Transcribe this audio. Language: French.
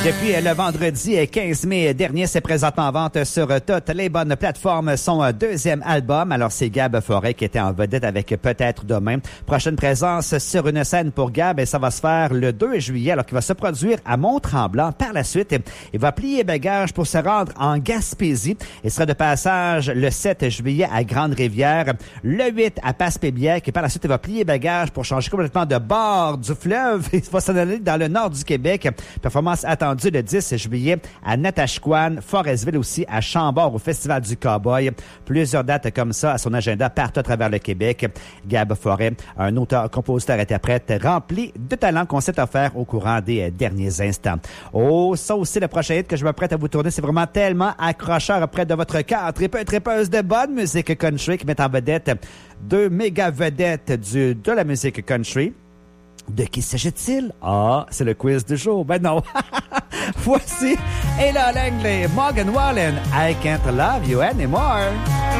Depuis le vendredi 15 mai dernier, c'est présentement en vente sur toutes les bonnes plateformes. Son deuxième album. Alors, c'est Gab Forêt qui était en vedette avec Peut-être demain. Prochaine présence sur une scène pour Gab et ça va se faire le 2 juillet, alors qu'il va se produire à Mont-Tremblant. Par la suite, il va plier bagages pour se rendre en Gaspésie et sera de passage le 7 juillet à Grande-Rivière, le 8 à Passepébiac et par la suite, il va plier bagages pour changer complètement de bord du fleuve. Il va s'en aller dans le nord du Québec. Performance attendue le 10 juillet à Natashquan, Forestville aussi, à Chambord au Festival du Cowboy. Plusieurs dates comme ça à son agenda partout à travers le Québec. Gab Forêt, un auteur, compositeur, interprète rempli de talent qu'on s'est offert au courant des derniers instants. Oh, ça aussi, le prochain hit que je m'apprête à vous tourner, c'est vraiment tellement accrocheur auprès de votre cœur. Tripeuse de bonne musique country qui met en vedette deux méga vedettes de la musique country. De qui s'agit-il? Ah, c'est le quiz du jour. Ben non. Voici Ella Langley, Morgan Wallen, I Can't Love You Anymore.